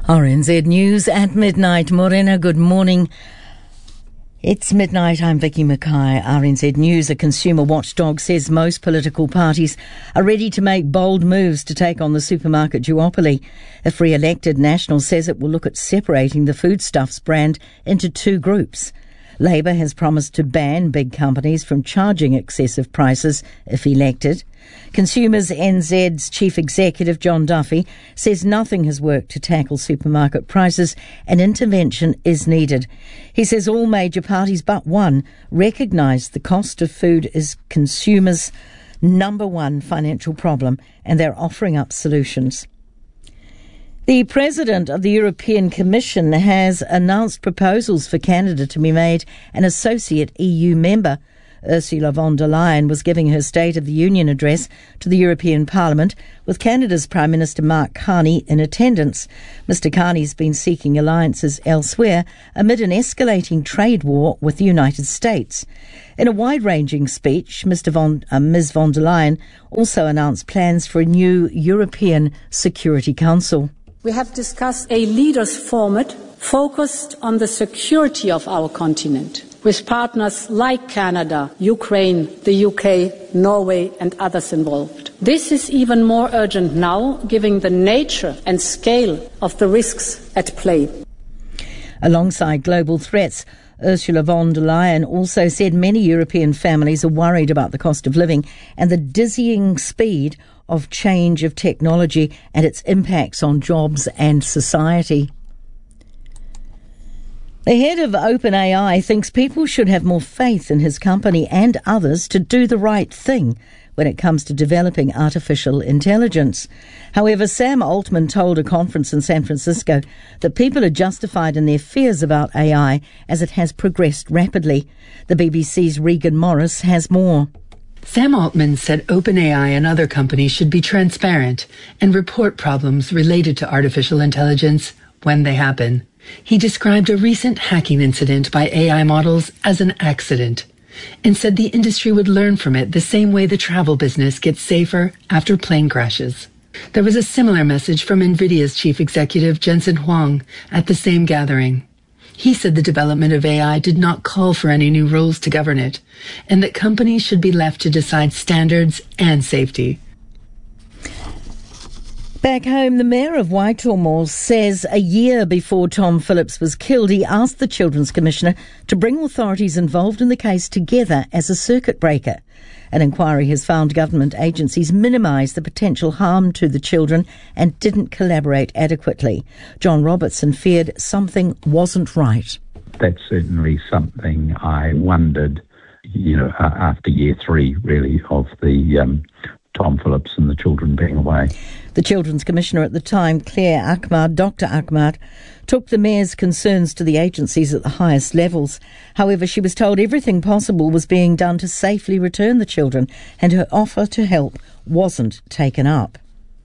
RNZ News at midnight. Morena, good morning. It's midnight. I'm Vicky Mackay. RNZ News, a consumer watchdog, says most political parties are ready to make bold moves to take on the supermarket duopoly. If re-elected, National says it will look at separating the foodstuffs brand into two groups. Labour has promised to ban big companies from charging excessive prices if elected. Consumers NZ's Chief Executive John Duffy says nothing has worked to tackle supermarket prices and intervention is needed. He says all major parties but one recognise the cost of food is consumers' number one financial problem and they're offering up solutions. The President of the European Commission has announced proposals for Canada to be made an associate EU member. Ursula von der Leyen was giving her State of the Union address to the European Parliament with Canada's Prime Minister Mark Carney in attendance. Mr Carney's been seeking alliances elsewhere amid an escalating trade war with the United States. In a wide-ranging speech, Ms von der Leyen also announced plans for a new European Security Council. We have discussed a leaders' format focused on the security of our continent, with partners like Canada, Ukraine, the UK, Norway and others involved. This is even more urgent now, given the nature and scale of the risks at play. Alongside global threats, Ursula von der Leyen also said many European families are worried about the cost of living and the dizzying speed of change of technology and its impacts on jobs and society. The head of OpenAI thinks people should have more faith in his company and others to do the right thing when it comes to developing artificial intelligence. However, Sam Altman told a conference in San Francisco that people are justified in their fears about AI as it has progressed rapidly. The BBC's Regan Morris has more. Sam Altman said OpenAI and other companies should be transparent and report problems related to artificial intelligence when they happen. He described a recent hacking incident by AI models as an accident and said the industry would learn from it the same way the travel business gets safer after plane crashes. There was a similar message from NVIDIA's chief executive Jensen Huang at the same gathering. He said the development of AI did not call for any new rules to govern it, and that companies should be left to decide standards and safety. Back home, the mayor of Waitomo says a year before Tom Phillips was killed, he asked the Children's Commissioner to bring authorities involved in the case together as a circuit breaker. An inquiry has found government agencies minimised the potential harm to the children and didn't collaborate adequately. John Robertson feared something wasn't right. That's certainly something I wondered, after year 3, really, of the Tom Phillips and the children being away. The Children's Commissioner at the time, Dr. Ahmad, took the mayor's concerns to the agencies at the highest levels. However, she was told everything possible was being done to safely return the children, and her offer to help wasn't taken up.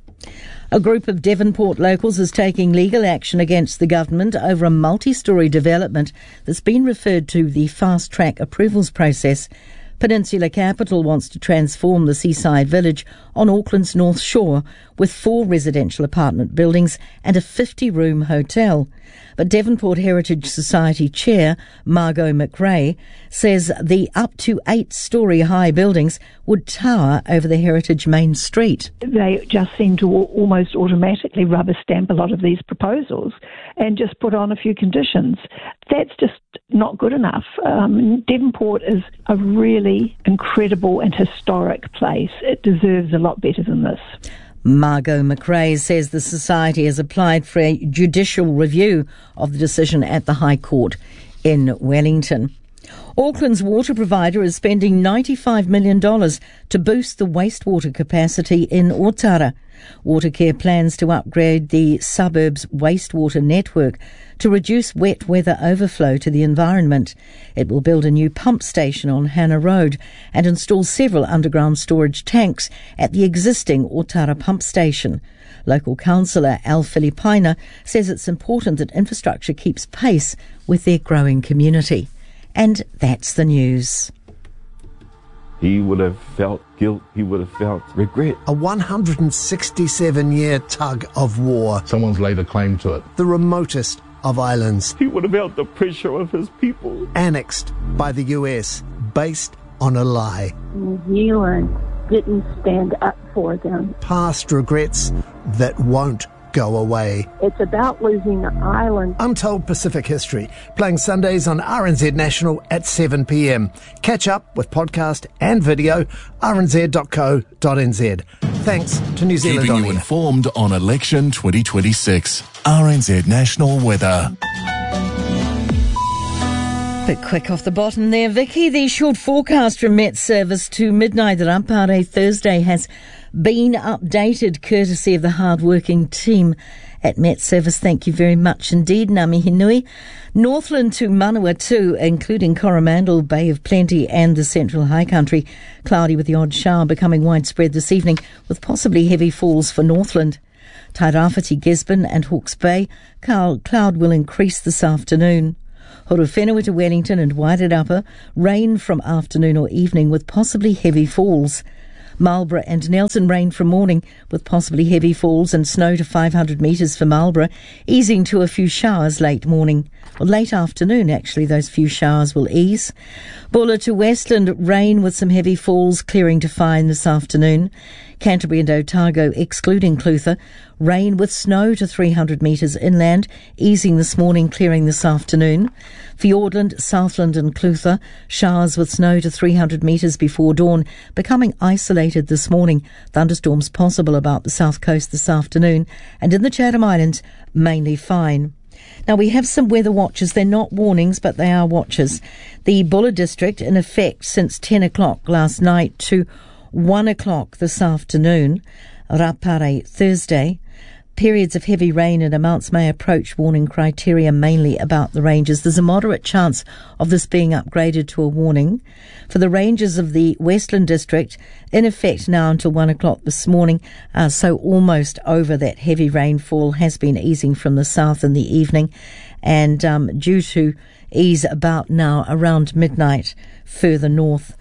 A group of Devonport locals is taking legal action against the government over a multi-storey development that's been referred to the fast-track approvals process. Peninsula Capital wants to transform the seaside village on Auckland's North Shore with 4 residential apartment buildings and a 50-room hotel. But Devonport Heritage Society Chair Margot McRae says the up to 8-storey high buildings would tower over the Heritage Main Street. They just seem to almost automatically rubber stamp a lot of these proposals and just put on a few conditions. That's just not good enough. Devonport is a really incredible and historic place. It deserves a lot better than this. Margot McRae says the Society has applied for a judicial review of the decision at the High Court in Wellington. Auckland's water provider is spending $95 million to boost the wastewater capacity in Otara. Watercare plans to upgrade the suburb's wastewater network to reduce wet weather overflow to the environment. It will build a new pump station on Hannah Road and install several underground storage tanks at the existing Otara pump station. Local councillor Al Filipaina says it's important that infrastructure keeps pace with their growing community. And that's the news. He would have felt guilt. He would have felt regret. A 167-year tug of war. Someone's laid a claim to it. The remotest of islands. He would have felt the pressure of his people. Annexed by the US, based on a lie. New Zealand didn't stand up for them. Past regrets that won't go away. It's about losing the island. Untold Pacific History, playing Sundays on RNZ National at 7 p.m. Catch up with podcast and video, rnz.co.nz. Thanks to New Zealand Keeping On you Air. informed on election 2026. RNZ National Weather. Bit quick off the bottom there, Vicky. The short forecast from Met Service to midnight Rapare Thursday has been updated courtesy of the hard-working team at Met Service. Thank you very much indeed, Ngā mihi nui. Northland to Manawatu, including Coromandel, Bay of Plenty and the Central High Country. Cloudy with the odd shower becoming widespread this evening with possibly heavy falls for Northland. Tairāwhiti, Gisborne and Hawke's Bay, cloud will increase this afternoon. Horowhenua to Wellington and Wairarapa, rain from afternoon or evening with possibly heavy falls. Marlborough and Nelson, rain from morning with possibly heavy falls and snow to 500 metres for Marlborough, easing to a few showers late morning. Or late afternoon, actually, those few showers will ease. Buller to Westland, rain with some heavy falls, clearing to fine this afternoon. Canterbury and Otago, excluding Clutha, rain with snow to 300 metres inland, easing this morning, clearing this afternoon. Fiordland, Southland and Clutha, showers with snow to 300 metres before dawn, becoming isolated this morning. Thunderstorms possible about the south coast this afternoon. And in the Chatham Islands, mainly fine. Now, we have some weather watches. They're not warnings, but they are watches. The Buller District, in effect since 10 o'clock last night to 1 o'clock this afternoon, Rapare Thursday. Periods of heavy rain and amounts may approach warning criteria, mainly about the ranges. There's a moderate chance of this being upgraded to a warning. For the ranges of the Westland District, in effect now until 1 o'clock this morning, so almost over. That heavy rainfall has been easing from the south in the evening and due to ease about now around midnight further north.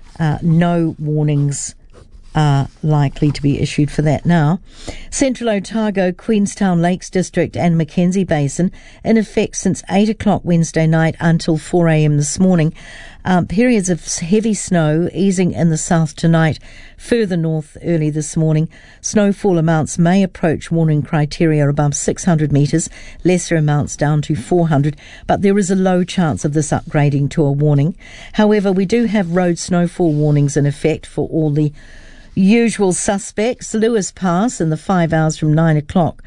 No warnings are likely to be issued for that now. Central Otago, Queenstown Lakes District and Mackenzie Basin in effect since 8 o'clock Wednesday night until 4 a.m. this morning. Periods of heavy snow easing in the south tonight, further north early this morning. Snowfall amounts may approach warning criteria above 600 metres, lesser amounts down to 400, but there is a low chance of this upgrading to a warning. However, we do have road snowfall warnings in effect for all the usual suspects. Lewis Pass in the 5 hours from 9 o'clock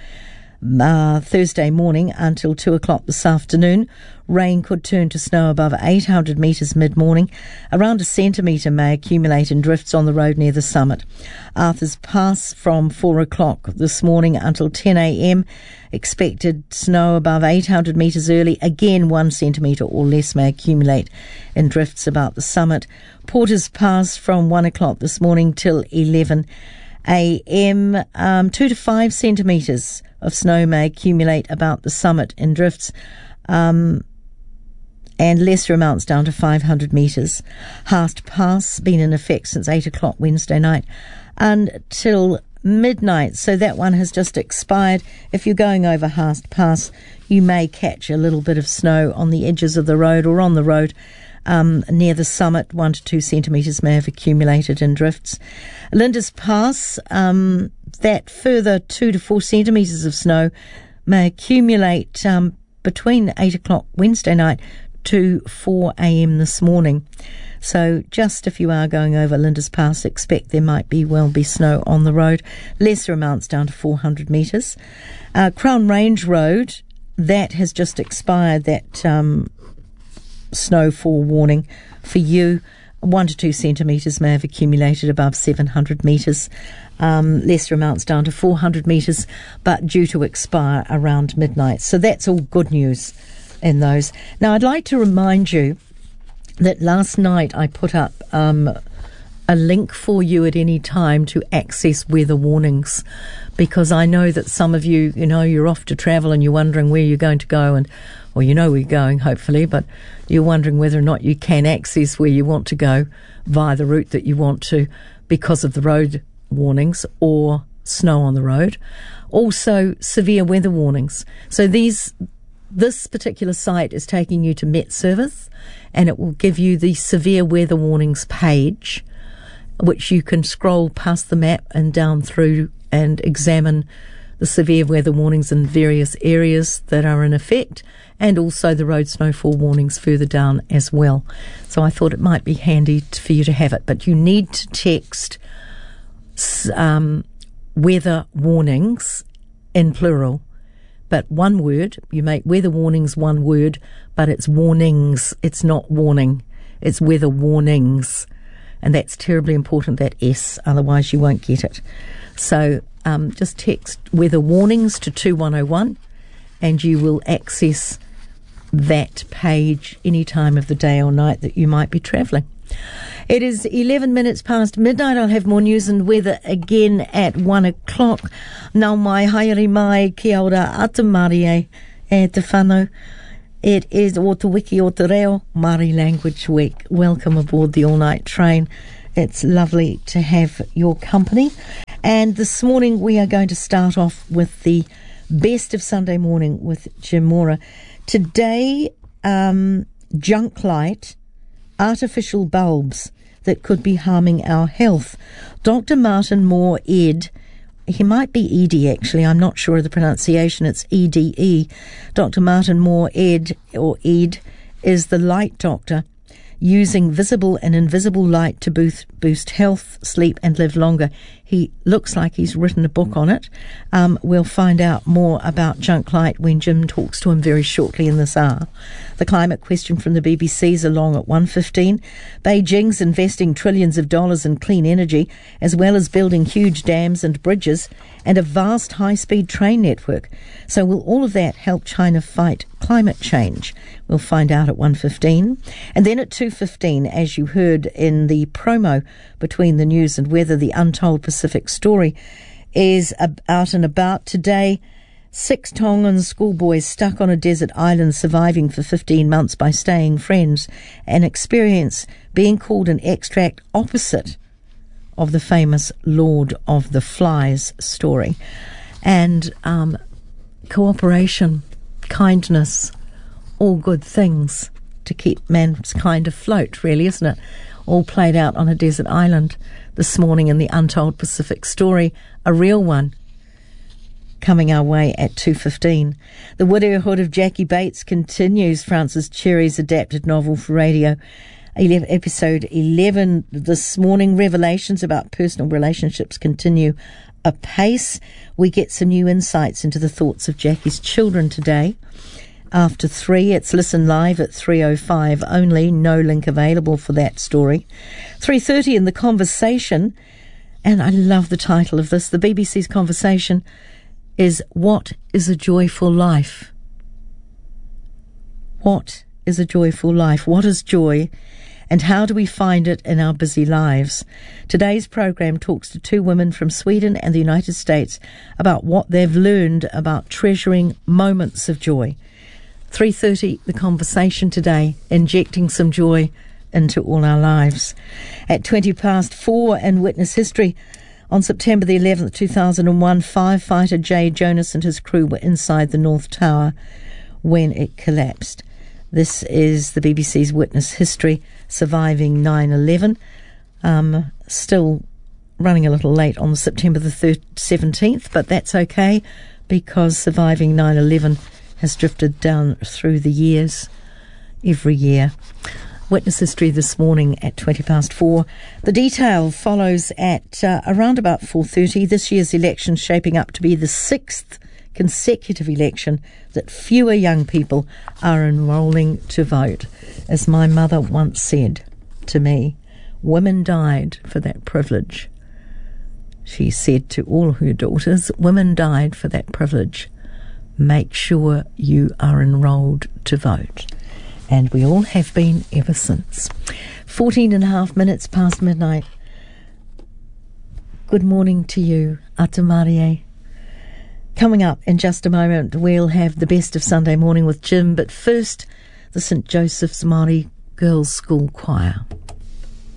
Thursday morning until 2 o'clock this afternoon. Rain could turn to snow above 800 metres mid-morning. Around a centimetre may accumulate in drifts on the road near the summit. Arthur's Pass from 4 o'clock this morning until 10 a.m. Expected snow above 800 metres early. Again, 1 centimetre or less may accumulate in drifts about the summit. Porter's Pass from 1 o'clock this morning till 11 a.m. 2 to 5 centimetres of snow may accumulate about the summit in drifts, and lesser amounts down to 500 metres. Haast Pass been in effect since 8 o'clock Wednesday night until midnight, so that one has just expired. If you're going over Haast Pass, you may catch a little bit of snow on the edges of the road or on the road. Near the summit, 1 to 2 centimetres may have accumulated in drifts. Linda's Pass, that further 2 to 4 centimetres of snow may accumulate between 8 o'clock Wednesday night to 4 a.m. this morning. So just if you are going over Linda's Pass, expect there might be snow on the road. Lesser amounts down to 400 metres. Crown Range Road, that has just expired, that snowfall warning for you. 1 to 2 centimetres may have accumulated above 700 metres. Lesser amounts down to 400 metres, but due to expire around midnight. So that's all good news in those. Now, I'd like to remind you that last night I put up a link for you at any time to access weather warnings, because I know that some of you, you're off to travel and you're wondering where you're going to go, or where you're going, hopefully, but you're wondering whether or not you can access where you want to go via the route that you want to because of the road warnings or snow on the road. Also, severe weather warnings. So this particular site is taking you to Met Service, and it will give you the severe weather warnings page, which you can scroll past the map and down through and examine the severe weather warnings in various areas that are in effect, and also the road snowfall warnings further down as well. So I thought it might be handy for you to have it, but you need to text weather warnings in plural, but one word. You make weather warnings one word, but it's warnings. It's not warning. It's weather warnings. And that's terribly important, that S, otherwise you won't get it. So just text weather warnings to 2101 and you will access that page any time of the day or night that you might be travelling. It is 11 minutes past midnight. I'll have more news and weather again at 1 o'clock. Nau mai, haere mai, kia ora, ata Māori e te whānau. It is o te wiki o te reo, Māori Language Week. Welcome aboard the all-night train. It's lovely to have your company. And this morning we are going to start off with the best of Sunday morning with Jim Mora. Today, junk light, artificial bulbs that could be harming our health. Dr. Martin Moore Ed, he might be Edie actually, I'm not sure of the pronunciation, it's EDE. Dr. Martin Moore Ed, or Ed, is the light doctor, using visible and invisible light to boost health, sleep and live longer. He looks like he's written a book on it. We'll find out more about junk light when Jim talks to him very shortly in this hour. The climate question from the BBC is along at 1:15. Beijing's investing trillions of dollars in clean energy, as well as building huge dams and bridges and a vast high-speed train network. So will all of that help China fight climate change? We'll find out at 1:15. And then at 2:15, as you heard in the promo between the news and weather, the Untold Pacific story is out and about today. 6 Tongan schoolboys stuck on a desert island, surviving for 15 months by staying friends, and experience being called an extract opposite of the famous Lord of the Flies story. And cooperation, kindness, all good things to keep mankind afloat, really, isn't it? All played out on a desert island this morning in the Untold Pacific story, a real one, coming our way at 2:15. The Widowhood of Jackie Bates continues, Francis Cherry's adapted novel for radio. Episode 11 this morning. Revelations about personal relationships continue apace. We get some new insights into the thoughts of Jackie's children today. After 3, it's Listen Live at 3:05 only. No link available for that story. 3:30 in The Conversation, and I love the title of this. The BBC's Conversation is What is a Joyful Life? What is a joyful life? What is joy? And how do we find it in our busy lives? Today's program talks to 2 women from Sweden and the United States about what they've learned about treasuring moments of joy. 3:30, The Conversation today, injecting some joy into all our lives. At 4:20 in Witness History, on September the 11th, 2001, firefighter Jay Jonas and his crew were inside the North Tower when it collapsed. This is the BBC's Witness History, surviving 9/11. Still running a little late on September the 17th, but that's okay because surviving 9/11 has drifted down through the years, every year. Witness History this morning at 4:20. The detail follows at around about 4:30. This year's election shaping up to be the 6th consecutive election that fewer young people are enrolling to vote. As my mother once said to me, women died for that privilege. She said to all her daughters, women died for that privilege. Make sure you are enrolled to vote. And we all have been ever since. 14.5 minutes past midnight. Good morning to you, ata Māori. Coming up in just a moment, we'll have the best of Sunday morning with Jim, but first, the St. Joseph's Māori Girls' School Choir.